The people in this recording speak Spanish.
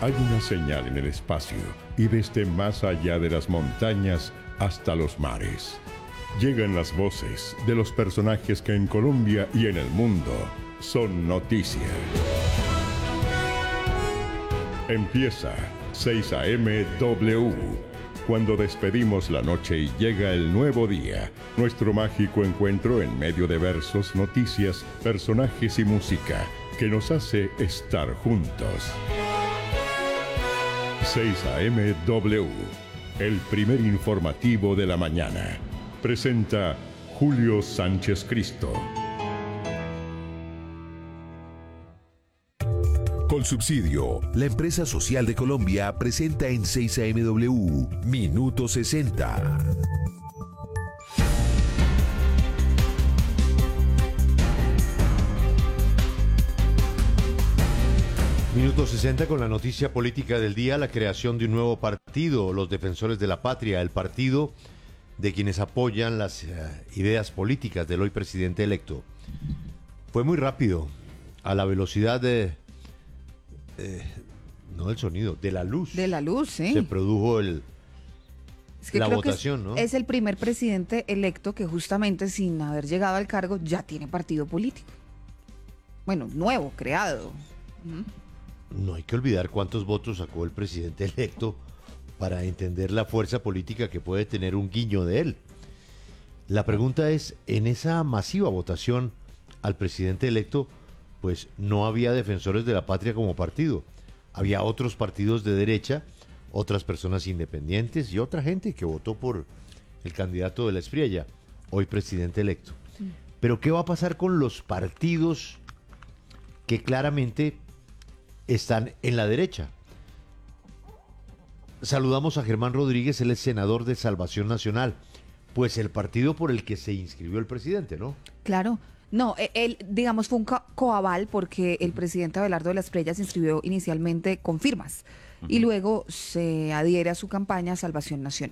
Hay una señal en el espacio y desde más allá de las montañas hasta los mares. Llegan las voces de los personajes que en Colombia y en el mundo son noticia. Empieza 6 AM W. Cuando despedimos la noche y llega el nuevo día, nuestro mágico encuentro en medio de versos, noticias, personajes y música que nos hace estar juntos. 6 AM W, el primer informativo de la mañana. Presenta Julio Sánchez Cristo. Colsubsidio, la empresa social de Colombia, presenta en 6 AMW Minuto 60. Minuto 60 con la noticia política del día, la creación de un nuevo partido, los Defensores de la Patria, el partido de quienes apoyan las ideas políticas del hoy presidente electo. Fue muy rápido, a la velocidad no del sonido, de la luz. De la luz, sí. Se produjo la creo votación, que ¿no? Es el primer presidente electo que justamente sin haber llegado al cargo ya tiene partido político. Bueno, nuevo, creado. No hay que olvidar cuántos votos sacó el presidente electo para entender la fuerza política que puede tener un guiño de él. La pregunta es, en esa masiva votación al presidente electo, pues no había Defensores de la Patria como partido. Había otros partidos de derecha, otras personas independientes y otra gente que votó por el candidato de la Espriella, hoy presidente electo. Pero ¿qué va a pasar con los partidos que claramente están en la derecha? Saludamos a Germán Rodríguez, él es senador de Salvación Nacional, pues el partido por el que se inscribió el presidente, ¿no? Claro. No, él, digamos, fue un coaval porque el presidente Abelardo de la Espriella se inscribió inicialmente con firmas y luego se adhiere a su campaña Salvación Nacional.